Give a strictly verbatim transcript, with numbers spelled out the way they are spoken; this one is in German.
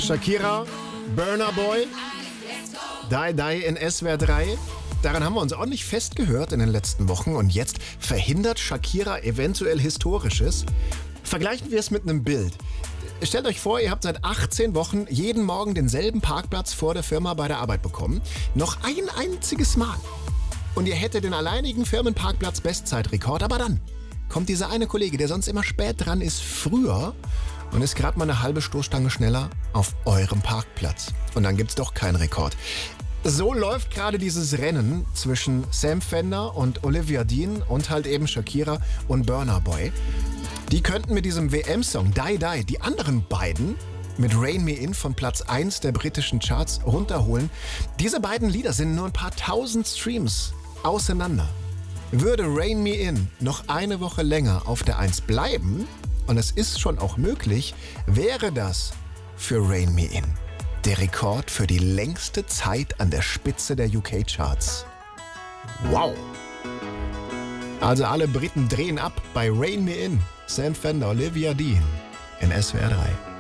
Shakira, Burna Boy, Die Die in S W R drei. Daran haben wir uns ordentlich festgehört in den letzten Wochen und jetzt verhindert Shakira eventuell Historisches. Vergleichen wir es mit einem Bild. Stellt euch vor, ihr habt seit achtzehn Wochen jeden Morgen denselben Parkplatz vor der Firma bei der Arbeit bekommen. Noch ein einziges Mal. Und ihr hättet den alleinigen Firmenparkplatz-Bestzeitrekord. Aber dann kommt dieser eine Kollege, der sonst immer spät dran ist, früher und ist gerade mal eine halbe Stoßstange schneller auf eurem Parkplatz. Und dann gibt's doch keinen Rekord. So läuft gerade dieses Rennen zwischen Sam Fender und Olivia Dean und halt eben Shakira und Burna Boy. Die könnten mit diesem W M-Song Die Die die anderen beiden mit Rain Me In von Platz eins der britischen Charts runterholen. Diese beiden Lieder sind nur ein paar tausend Streams auseinander. Würde Rain Me In noch eine Woche länger auf der eins bleiben, und es ist schon auch möglich, wäre das für Rain Me In der Rekord für die längste Zeit an der Spitze der U K-Charts. Wow! Also alle Briten drehen ab bei Rain Me In. Sam Fender, Olivia Dean in S W R drei.